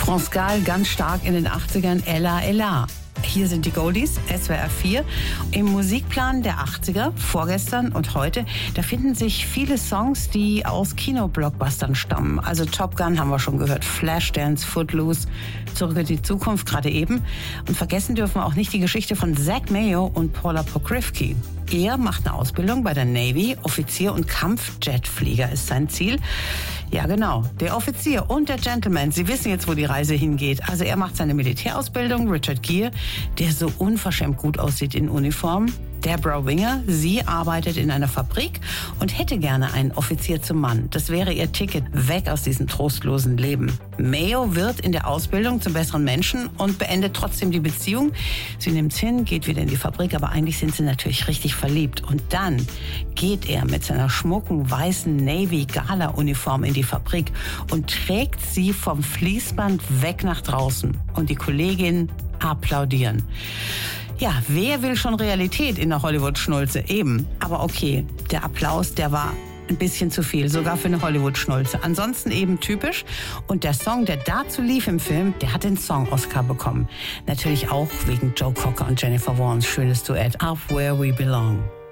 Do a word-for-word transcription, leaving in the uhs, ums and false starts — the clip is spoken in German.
France Gall ganz stark in den achtzigern, Ella Ella. Hier sind die Goldies, S W R vier. Im Musikplan der achtziger, vorgestern und heute, da finden sich viele Songs, die aus Kinoblockbustern stammen. Also Top Gun haben wir schon gehört, Flashdance, Footloose, Zurück in die Zukunft gerade eben. Und vergessen dürfen wir auch nicht die Geschichte von Zach Mayo und Paula Pokrivki. Er macht eine Ausbildung bei der Navy, Offizier und Kampfjetflieger ist sein Ziel. Ja genau, der Offizier und der Gentleman, Sie wissen jetzt, wo die Reise hingeht. Also er macht seine Militärausbildung, Richard Gere, der so unverschämt gut aussieht in Uniform. Deborah Winger, sie arbeitet in einer Fabrik und hätte gerne einen Offizier zum Mann. Das wäre ihr Ticket weg aus diesem trostlosen Leben. Mayo wird in der Ausbildung zum besseren Menschen und beendet trotzdem die Beziehung. Sie nimmt's hin, geht wieder in die Fabrik, aber eigentlich sind sie natürlich richtig verliebt. Und dann geht er mit seiner schmucken weißen Navy-Gala-Uniform in die Fabrik und trägt sie vom Fließband weg nach draußen. Und die Kolleginnen applaudieren. Ja, wer will schon Realität in der Hollywood-Schnulze? Eben. Aber okay, der Applaus, der war ein bisschen zu viel, sogar für eine Hollywood-Schnulze. Ansonsten eben typisch. Und der Song, der dazu lief im Film, der hat den Song-Oscar bekommen. Natürlich auch wegen Joe Cocker und Jennifer Warnes schönes Duett, Up Where We Belong.